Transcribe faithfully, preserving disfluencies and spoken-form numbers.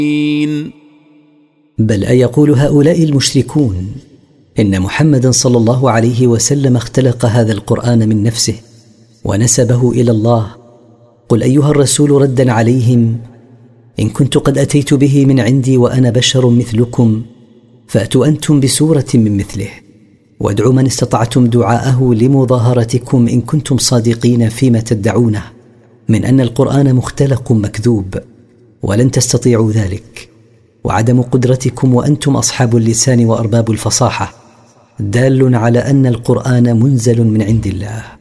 بل أيقول هؤلاء المشركون إن محمدا صلى الله عليه وسلم اختلق هذا القرآن من نفسه ونسبه إلى الله؟ قل أيها الرسول ردا عليهم: إن كنت قد أتيت به من عندي وأنا بشر مثلكم فأتوا أنتم بسورة من مثله وادعوا من استطعتم دعاءه لمظاهرتكم إن كنتم صادقين فيما تدعونه من أن القرآن مختلق مكذوب، ولن تستطيعوا ذلك. وعدم قدرتكم وأنتم أصحاب اللسان وأرباب الفصاحة دال على أن القرآن منزل من عند الله.